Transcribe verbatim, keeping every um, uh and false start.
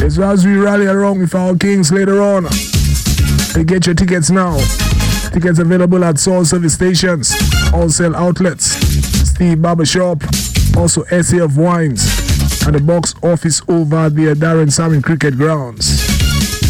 Yes, as we rally around with our kings later on. You get your tickets now. Tickets available at Soul Service Stations, wholesale outlets, Steve Barbershop, also S A of Wines, and the box office over at the Darren Salmon Cricket Grounds.